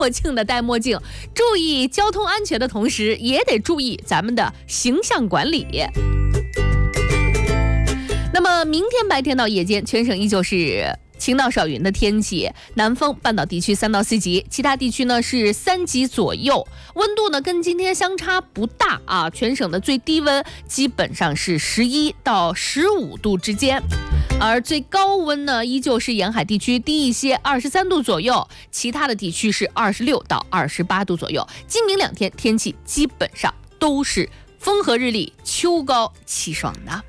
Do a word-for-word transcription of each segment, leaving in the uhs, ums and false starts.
墨镜的戴墨镜，注意交通安全的同时，也得注意咱们的形象管理。那么明天白天到夜间，全省依旧是晴到少云的天气，南风，半岛地区三到四级，其他地区呢是三级左右，温度呢跟今天相差不大啊，全省的最低温基本上是十一到十五度之间。而最高温呢，依旧是沿海地区低一些，二十三度左右，其他的地区是二十六到二十八度左右。今明两天天气基本上都是风和日丽，秋高气爽的。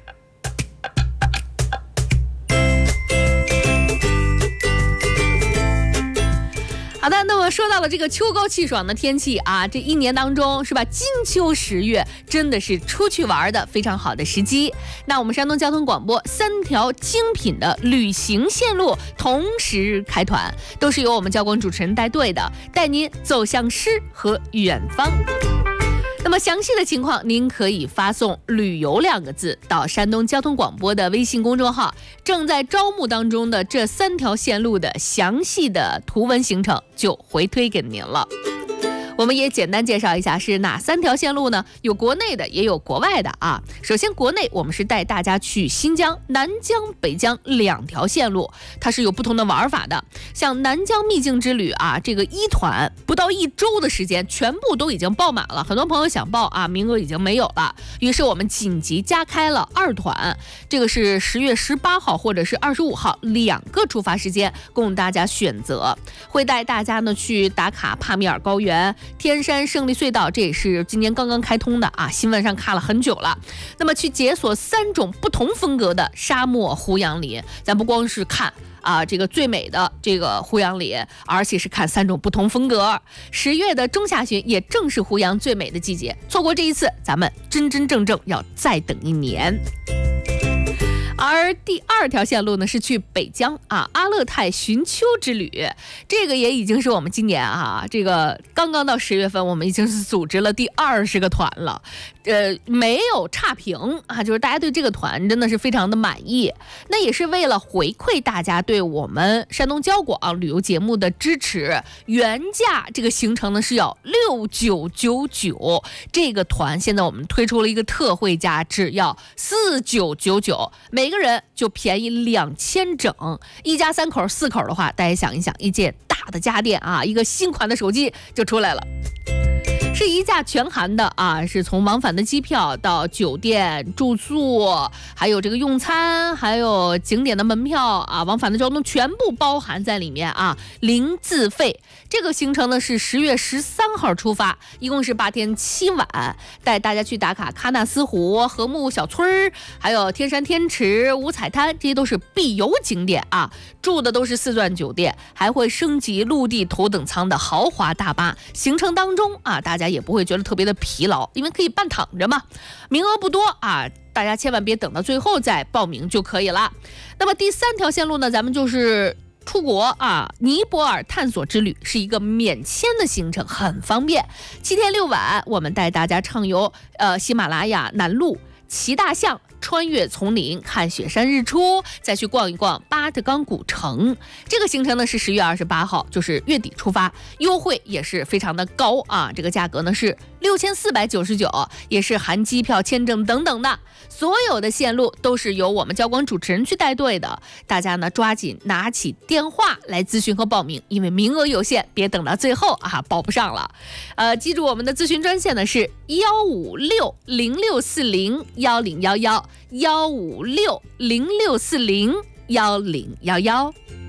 好的，那么说到了这个秋高气爽的天气啊，这一年当中是吧，金秋十月真的是出去玩的非常好的时机。那我们山东交通广播三条精品的旅行线路同时开团，都是由我们交广主持人带队的，带您走向诗和远方。那么详细的情况，您可以发送“旅游”两个字到山东交通广播的微信公众号，正在招募当中的这三条线路的详细的图文行程就回推给您了。我们也简单介绍一下是哪三条线路呢？有国内的，也有国外的啊。首先国内我们是带大家去新疆、南疆、北疆两条线路，它是有不同的玩法的。像南疆秘境之旅啊，这个一团不到一周的时间全部都已经爆满了，很多朋友想报啊，名额已经没有了，于是我们紧急加开了二团，这个是十月十八号或者是二十五号两个出发时间供大家选择，会带大家呢去打卡帕米尔高原、天山胜利隧道，这也是今年刚刚开通的啊，新闻上看了很久了。那么去解锁三种不同风格的沙漠胡杨林，咱不光是看啊这个最美的这个胡杨林，而且是看三种不同风格。十月的中下旬也正是胡杨最美的季节，错过这一次，咱们真真正正要再等一年。而第二条线路呢是去北疆啊，阿勒泰寻秋之旅，这个也已经是我们今年啊，这个刚刚到十月份，我们已经是组织了第二十个团了，呃，没有差评啊，就是大家对这个团真的是非常的满意。那也是为了回馈大家对我们山东交广旅游节目的支持，原价这个行程呢是要六九九九，这个团现在我们推出了一个特惠价，只要四九九九，每个人就便宜两千整，一家三口四口的话，大家想一想，一件大的家电啊，一个新款的手机就出来了。是一价全含的啊，是从往返的机票到酒店住宿，还有这个用餐，还有景点的门票啊，往返的交通全部包含在里面啊，零自费。这个行程呢是十月十三号出发，一共是八天七晚，带大家去打卡喀纳斯湖、禾木小村，还有天山天池、五彩滩，这些都是必游景点啊。住的都是四钻酒店，还会升级陆地头等舱的豪华大巴。行程当中啊，大家也不会觉得特别的疲劳，因为可以半躺着嘛。名额不多啊，大家千万别等到最后再报名就可以了。那么第三条线路呢，咱们就是出国啊，尼泊尔探索之旅是一个免签的行程，很方便。七天六晚，我们带大家畅游呃喜马拉雅南麓，骑大象，穿越丛林，看雪山日出，再去逛一逛巴特冈古城。这个行程呢是十月二十八号，就是月底出发，优惠也是非常的高啊，这个价格呢是六千四百九十九，也是含机票、签证等等的。所有的线路都是由我们交广主持人去带队的，大家呢抓紧拿起电话来咨询和报名，因为名额有限，别等到最后啊报不上了。呃，记住我们的咨询专线呢是幺五六零六四零幺零幺幺，幺五六零六四零幺零幺幺。